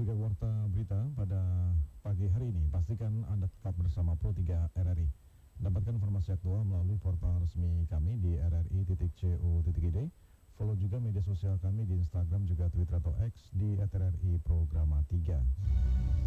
Demikian warta berita pada pagi hari ini. Pastikan Anda tetap bersama Pro 3 RRI. Dapatkan informasi aktual melalui portal resmi kami di rri.co.id. Follow juga media sosial kami di Instagram juga Twitter atau X di @RRI Programa 3.